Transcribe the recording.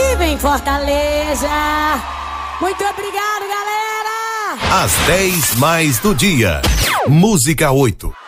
vive em Fortaleza. Muito obrigado, galera. Às 10 mais do dia. Música 8.